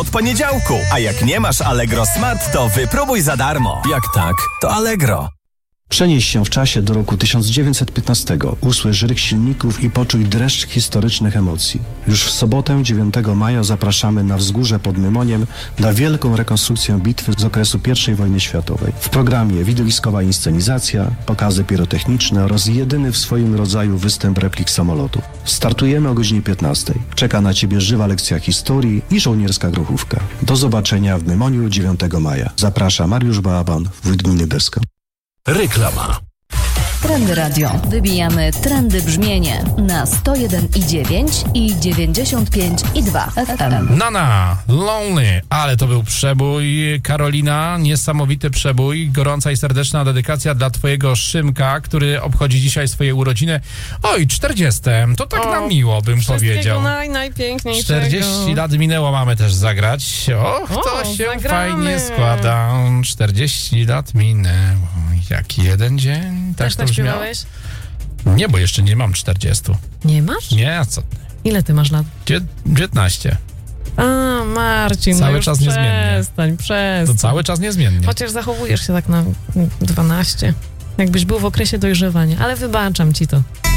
od poniedziałku. A jak nie masz Allegro Smart, to wypróbuj za darmo. Jak tak, to Allegro. Przenieś się w czasie do roku 1915. Usłysz ryk silników i poczuj dreszcz historycznych emocji. Już w sobotę 9 maja zapraszamy na wzgórze pod Mymoniem na wielką rekonstrukcję bitwy z okresu I wojny światowej. W programie widowiskowa inscenizacja, pokazy pirotechniczne oraz jedyny w swoim rodzaju występ replik samolotów. Startujemy o godzinie 15. Czeka na Ciebie żywa lekcja historii i żołnierska grochówka. Do zobaczenia w Mymoniu 9 maja. Zaprasza Mariusz Baaban, wójt gminy Beska. Reklama. Trendy Radio. Wybijamy trendy brzmienie na 101,9 i 95,2 FM. Nana, Lonely, ale to był przebój. Karolina, niesamowity przebój. Gorąca i serdeczna dedykacja dla twojego Szymka, który obchodzi dzisiaj swoje urodziny. Oj, 40. To tak na miło bym powiedział. Najpiękniejszego. 40 lat minęło, mamy też zagrać. To się zagramy. fajnie składa. 40 lat minęło. Jaki jeden dzień? Też tak brzmiało? śpiewałeś? Nie, bo jeszcze nie mam 40. Nie masz? Nie, a co? Ile ty masz lat? 19. A, Marcin, Cały no już czas niezmiennie. Przestań. To cały czas niezmiennie. Chociaż zachowujesz się tak na 12. Jakbyś był w okresie dojrzewania, ale wybaczam ci to.